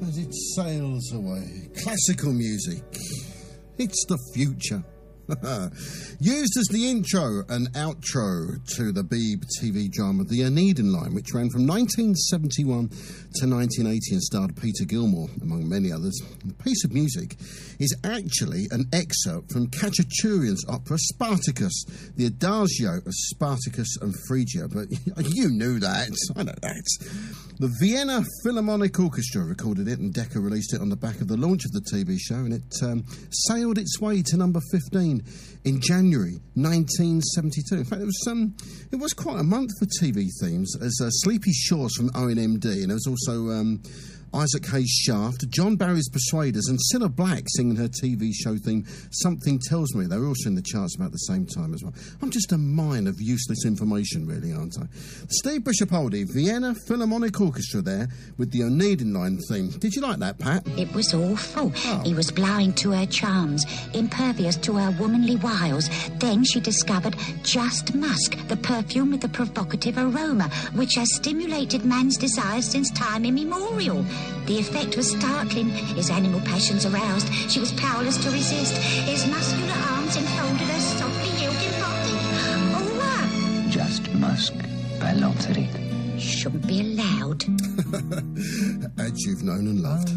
as it sails away. Classical music. It's the future. Used as the intro and outro to the Beeb TV drama The Oneida Line, which ran from 1971 to 1980 and starred Peter Gilmore, among many others. The piece of music is actually an excerpt from Khachaturian's opera Spartacus, the Adagio of Spartacus and Phrygia. But you knew that. I know that. The Vienna Philharmonic Orchestra recorded it, and Decca released it on the back of the launch of the TV show, and it sailed its way to number 15 in January 1972. In fact, it was quite a month for TV themes, as Sleepy Shores from ONMD, and there was also Isaac Hayes' Shaft, John Barry's Persuaders, and Cilla Black singing her TV show theme, Something Tells Me. They were also in the charts about the same time as well. I'm just a mine of useless information, really, aren't I? Steve Bishopoldi, Vienna Philharmonic Orchestra there, with the Oneida Line theme. Did you like that, Pat? It was awful. Oh. He was blowing to her charms, impervious to her womanly wiles. Then she discovered Just Musk, the perfume with the provocative aroma, which has stimulated man's desires since time immemorial. The effect was startling. His animal passions aroused. She was powerless to resist. His muscular arms enfolded her softly yielding body. Oh, Just Musk by Lanzarit. shouldn't be allowed. As you've known and loved.